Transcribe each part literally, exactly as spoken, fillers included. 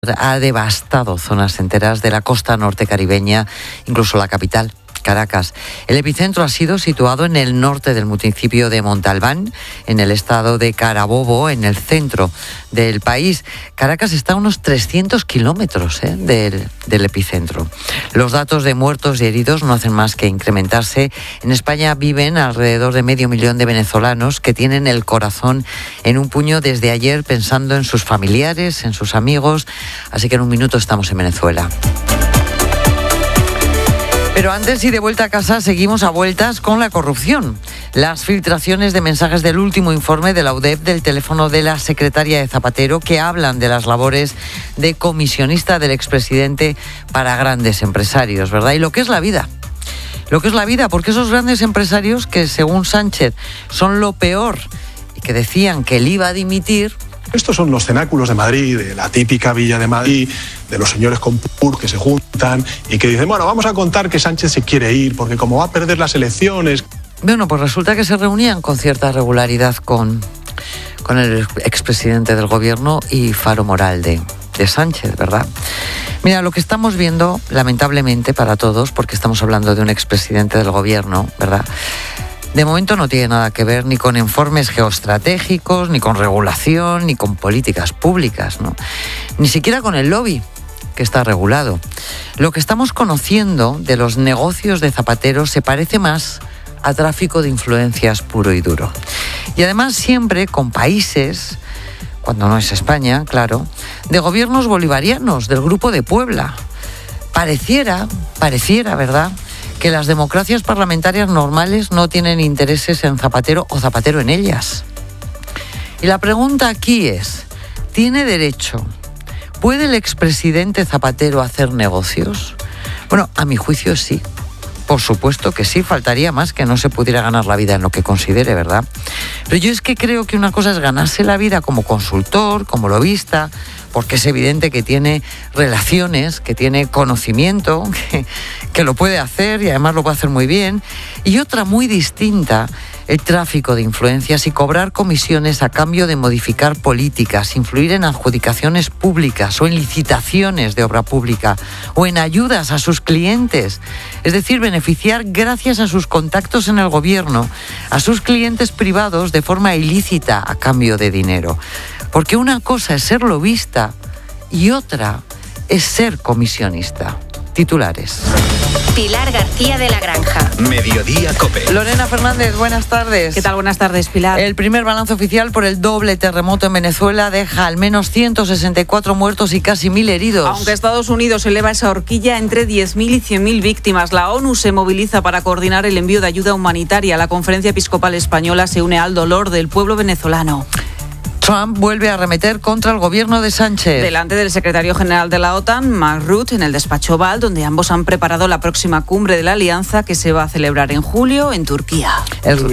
Ha devastado zonas enteras de la costa norte caribeña, incluso la capital, Caracas. El epicentro ha sido situado en el norte del municipio de Montalbán, en el estado de Carabobo, en el centro del país. Caracas está a unos trescientos kilómetros ¿eh? del, del epicentro. Los datos de muertos y heridos no hacen más que incrementarse. En España viven alrededor de medio millón de venezolanos que tienen el corazón en un puño desde ayer pensando en sus familiares, en sus amigos. Así que en un minuto estamos en Venezuela. Pero antes y de vuelta a casa seguimos a vueltas con la corrupción. Las filtraciones de mensajes del último informe de la U D E P del teléfono de la secretaria de Zapatero que hablan de las labores de comisionista del expresidente para grandes empresarios, ¿verdad? Y lo que es la vida. Lo que es la vida, porque esos grandes empresarios que según Sánchez son lo peor y que decían que él iba a dimitir. Estos son los cenáculos de Madrid, de la típica Villa de Madrid, de los señores con pur que se juntan y que dicen, bueno, vamos a contar que Sánchez se quiere ir porque como va a perder las elecciones. Bueno, pues resulta que se reunían con cierta regularidad con, con el expresidente del gobierno y faro moral de, de Sánchez, ¿verdad? Mira, lo que estamos viendo, lamentablemente para todos, porque estamos hablando de un expresidente del gobierno, ¿verdad?, de momento no tiene nada que ver ni con informes geoestratégicos, ni con regulación, ni con políticas públicas, ¿no? Ni siquiera con el lobby, que está regulado. Lo que estamos conociendo de los negocios de Zapatero se parece más a tráfico de influencias puro y duro. Y además siempre con países, cuando no es España, claro, de gobiernos bolivarianos, del Grupo de Puebla. Pareciera, pareciera, ¿verdad?, que las democracias parlamentarias normales no tienen intereses en Zapatero o Zapatero en ellas. Y la pregunta aquí es, ¿tiene derecho? ¿Puede el expresidente Zapatero hacer negocios? Bueno, a mi juicio sí. Por supuesto que sí, faltaría más que no se pudiera ganar la vida en lo que considere, ¿verdad? Pero yo es que creo que una cosa es ganarse la vida como consultor, como lobista, porque es evidente que tiene relaciones, que tiene conocimiento, que, que lo puede hacer y además lo puede hacer muy bien. Y otra muy distinta, el tráfico de influencias y cobrar comisiones a cambio de modificar políticas, influir en adjudicaciones públicas o en licitaciones de obra pública o en ayudas a sus clientes. Es decir, beneficiar gracias a sus contactos en el gobierno a sus clientes privados de forma ilícita a cambio de dinero. Porque una cosa es ser lobista y otra es ser comisionista. Titulares. Pilar García de la Granja. Mediodía COPE. Lorena Fernández, buenas tardes. ¿Qué tal? Buenas tardes, Pilar. El primer balance oficial por el doble terremoto en Venezuela deja al menos ciento sesenta y cuatro muertos y casi mil heridos. Aunque Estados Unidos eleva esa horquilla entre diez mil y cien mil víctimas, la ONU se moviliza para coordinar el envío de ayuda humanitaria. La Conferencia Episcopal Española se une al dolor del pueblo venezolano. Trump vuelve a arremeter contra el gobierno de Sánchez. Delante del secretario general de la OTAN, Mark Rutte, en el despacho Oval, donde ambos han preparado la próxima cumbre de la alianza que se va a celebrar en julio en Turquía. El...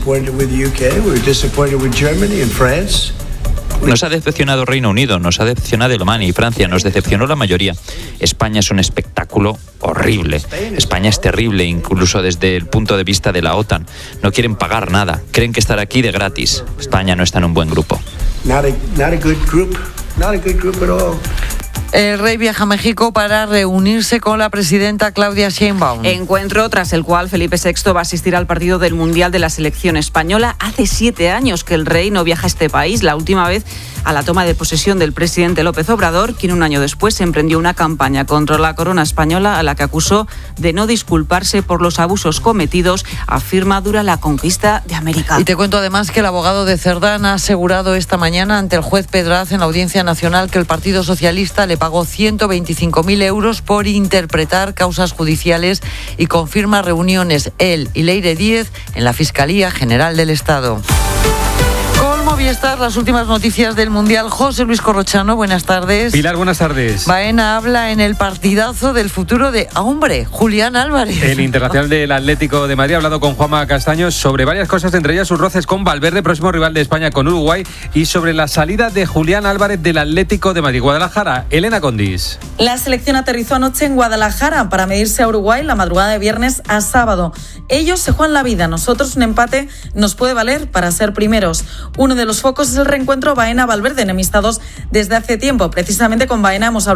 Nos ha decepcionado Reino Unido, nos ha decepcionado Alemania y Francia, nos decepcionó la mayoría. España es un espectáculo horrible. España es terrible, incluso desde el punto de vista de la OTAN. No quieren pagar nada, creen que estar aquí de gratis. España no está en un buen grupo. Not a, not a good group, not a good group at all. El rey viaja a México para reunirse con la presidenta Claudia Sheinbaum. Encuentro tras el cual Felipe sexto va a asistir al partido del Mundial de la selección española. Hace siete años que el rey no viaja a este país, la última vez a la toma de posesión del presidente López Obrador, quien un año después emprendió una campaña contra la corona española a la que acusó de no disculparse por los abusos cometidos, afirma, dura la conquista de América. Y te cuento además que el abogado de Cerdán ha asegurado esta mañana ante el juez Pedraz en la Audiencia Nacional que el Partido Socialista le pagó ciento veinticinco mil euros por interpretar causas judiciales y confirma reuniones él y Leire Díez en la Fiscalía General del Estado. Movistar, las últimas noticias del Mundial. José Luis Corrochano, buenas tardes. Pilar, buenas tardes. Baena habla en el partidazo del futuro de, ah, hombre, Julián Álvarez. El internacional del Atlético de Madrid ha hablado con Juanma Castaño sobre varias cosas, entre ellas sus roces con Valverde, próximo rival de España con Uruguay, y sobre la salida de Julián Álvarez del Atlético de Madrid. Guadalajara, Elena Condis. La selección aterrizó anoche en Guadalajara para medirse a Uruguay la madrugada de viernes a sábado. Ellos se juegan la vida, nosotros un empate nos puede valer para ser primeros. Uno de de los focos es el reencuentro Baena-Valverde, enemistados desde hace tiempo. Precisamente con Baena hemos hablado